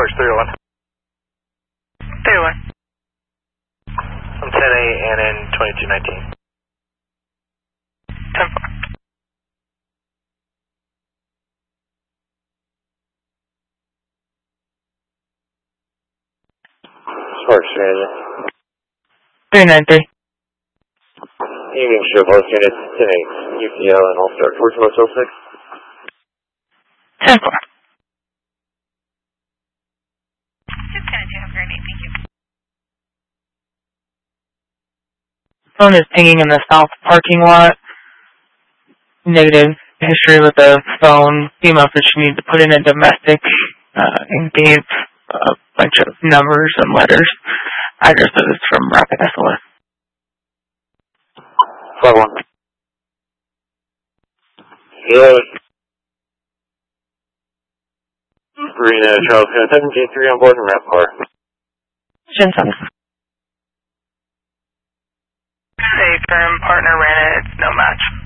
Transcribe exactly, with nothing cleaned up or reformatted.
Force three oh one. three oh one. I'm ten A and in twenty-two nineteen. ten four. Sparks Transit. three nine three. Evening shift, both units, ten eight, U P L and All Star, towards Motel six. ten four. Just kind of do have a great day, thank you. Phone is pinging in the south parking lot. Negative history with the phone. Female that you need to put in a domestic uh, and gave a bunch of numbers and letters. Addresses from Rapid S O S. five one. Hello. Green uh, Charles, seven G three on board and wrap car. Gen seven. Say firm partner ran it, it's no match.